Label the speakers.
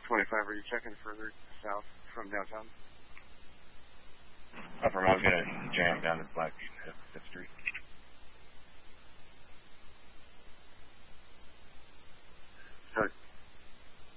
Speaker 1: 25, are you checking further south from downtown?
Speaker 2: Upper, I was going to jam down to